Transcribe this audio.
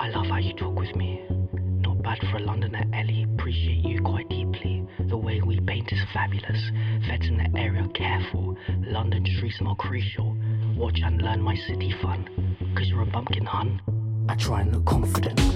I love how you talk with me. Not bad for a Londoner, Ellie. Appreciate you quite deeply. The way we paint is fabulous. Feds in the area careful. London streets more crucial. Watch and learn my city fun. Cause you're a bumpkin, hun. I try and look confident.